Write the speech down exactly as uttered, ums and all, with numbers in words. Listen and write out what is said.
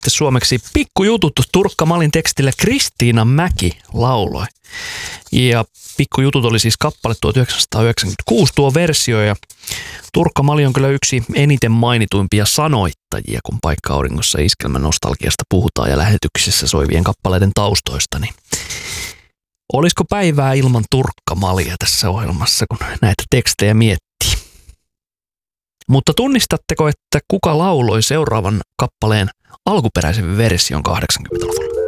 sitten suomeksi Pikkujutut Turkka Malin tekstille Kristiina Mäki lauloi. Ja Pikkujutut oli siis kappale tuhatyhdeksänsataayhdeksänkymmentäkuusi tuo versio ja Turkka Mali on kyllä yksi eniten mainituimpia sanoittajia, kun Paikka auringossa iskelmän nostalgiasta puhutaan ja lähetyksissä soivien kappaleiden taustoista. Niin olisiko päivää ilman Turkka Malia tässä ohjelmassa, kun näitä tekstejä miettii? Mutta tunnistatteko, että kuka lauloi seuraavan kappaleen alkuperäisen version kahdeksankymmentäluvulla?